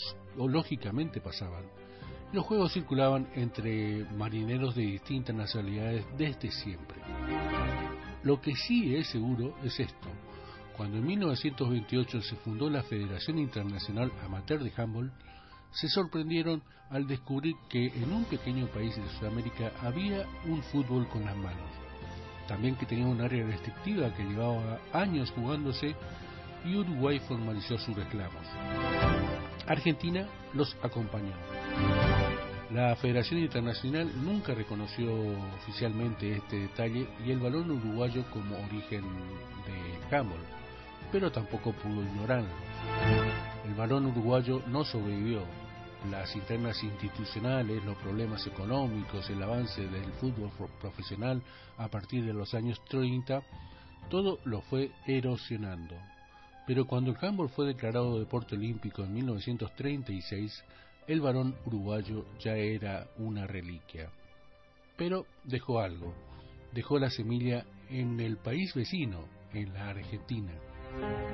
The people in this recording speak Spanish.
lógicamente pasaban. Los juegos circulaban entre marineros de distintas nacionalidades desde siempre. Lo que sí es seguro es esto: cuando en 1928 se fundó la Federación Internacional Amateur de Handball, se sorprendieron al descubrir que en un pequeño país de Sudamérica había un fútbol con las manos, también que tenía un área restrictiva que llevaba años jugándose, y Uruguay formalizó sus reclamos. Argentina los acompañó. La Federación Internacional nunca reconoció oficialmente este detalle y el balón uruguayo como origen del handball, pero tampoco pudo ignorarlo. El balón uruguayo no sobrevivió. Las internas institucionales, los problemas económicos, el avance del fútbol profesional a partir de los años 30, todo lo fue erosionando. Pero cuando el handball fue declarado deporte olímpico en 1936, el varón uruguayo ya era una reliquia. Pero dejó algo, dejó la semilla en el país vecino, en la Argentina.